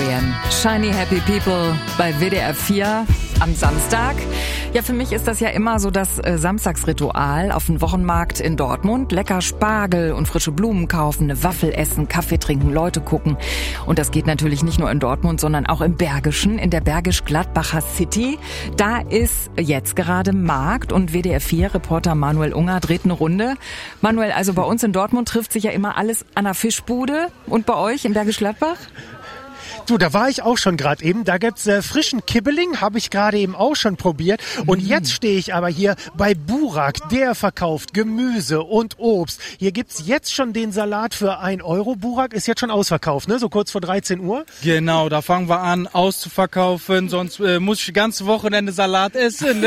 Ferien. Shiny Happy People bei WDR 4 am Samstag. Ja, für mich ist das ja immer so das Samstagsritual auf dem Wochenmarkt in Dortmund. Lecker Spargel und frische Blumen kaufen, eine Waffel essen, Kaffee trinken, Leute gucken. Und das geht natürlich nicht nur in Dortmund, sondern auch im Bergischen, in der Bergisch-Gladbacher City. Da ist jetzt gerade Markt und WDR 4-Reporter Manuel Unger dreht eine Runde. Manuel, also bei uns in Dortmund trifft sich ja immer alles an der Fischbude. Und bei euch in Bergisch Gladbach? Du, da war ich auch schon gerade eben. Da gibt's frischen Kibbeling, habe ich gerade eben auch schon probiert. Und jetzt stehe ich aber hier bei Burak. Der verkauft Gemüse und Obst. Hier gibt's jetzt schon den Salat für 1 Euro. Burak ist jetzt schon ausverkauft, ne? So kurz vor 13 Uhr. Genau, da fangen wir an auszuverkaufen. Sonst muss ich das ganze Wochenende Salat essen.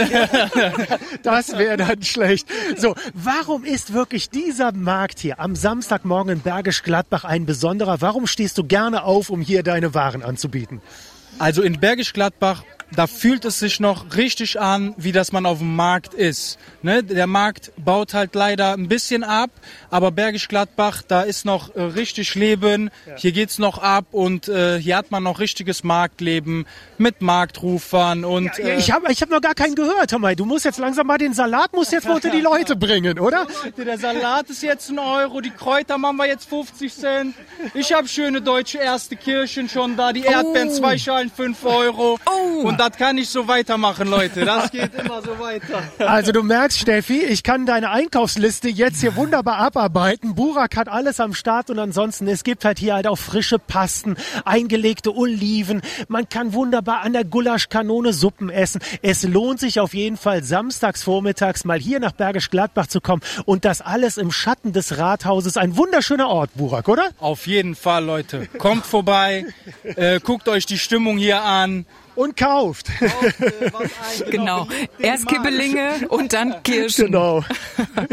Das wäre dann schlecht. So, warum ist wirklich dieser Markt hier am Samstagmorgen in Bergisch Gladbach ein besonderer? Warum stehst du gerne auf, um hier deine Waren anzubieten? Also in Bergisch Gladbach, da fühlt es sich noch richtig an, wie das man auf dem Markt ist. Ne? Der Markt baut halt leider ein bisschen ab, aber Bergisch Gladbach, da ist noch richtig Leben. Ja. Hier geht's noch ab und hier hat man noch richtiges Marktleben mit Marktrufern und. Ja, ich hab noch gar keinen gehört, Tomai. Du musst jetzt langsam mal den Salat unter die Leute bringen, oder? Leute, der Salat ist jetzt 1 Euro, die Kräuter machen wir jetzt 50 Cent. Ich habe schöne deutsche erste Kirschen schon da, die Erdbeeren 2 Schalen 5 Euro. Und das kann ich so weitermachen, Leute. Das geht immer so weiter. Also du merkst, Steffi, ich kann deine Einkaufsliste jetzt hier wunderbar abarbeiten. Burak hat alles am Start und ansonsten, es gibt halt hier halt auch frische Pasten, eingelegte Oliven. Man kann wunderbar an der Gulaschkanone Suppen essen. Es lohnt sich auf jeden Fall, samstags vormittags mal hier nach Bergisch Gladbach zu kommen und das alles im Schatten des Rathauses. Ein wunderschöner Ort, Burak, oder? Auf jeden Fall, Leute. Kommt vorbei, guckt euch die Stimmung hier an. Und kauft. Genau. Erst Kibbelinge und dann Kirschen. Genau.